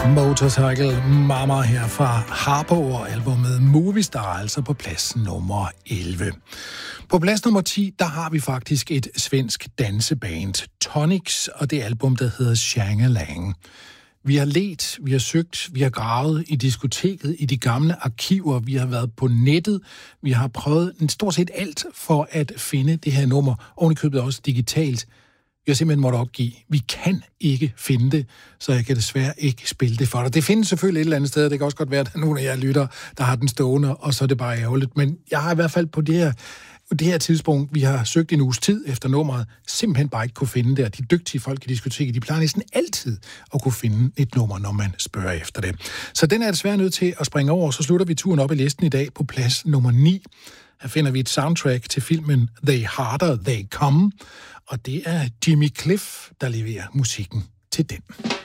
Motorcycle Mama her fra Harpo og albumet Movie Star, altså på plads nummer 11. På plads nummer 10, der har vi faktisk et svensk danseband, Tonics, og det album, der hedder Shangalang. Vi har ledt, vi har søgt, vi har gravet i diskoteket, i de gamle arkiver, vi har været på nettet, vi har prøvet stort set alt for at finde det her nummer, ovenikøbet også digitalt. Vi har simpelthen måttet opgive. Vi kan ikke finde det, så jeg kan desværre ikke spille det for dig. Det findes selvfølgelig et eller andet sted, det kan også godt være, at der er nogle af jer lytter, der har den stående, og så er det bare ærgerligt. Men jeg har i hvert fald på det her tidspunkt, vi har søgt en uges tid efter nummeret, simpelthen bare ikke kunne finde det. Og de dygtige folk i diskoteket, de plejer næsten altid at kunne finde et nummer, når man spørger efter det. Så den er desværre nødt til at springe over, så slutter vi turen op i listen i dag på plads nummer 9. Her finder vi et soundtrack til filmen They Harder, They Come, og det er Jimmy Cliff, der leverer musikken til den.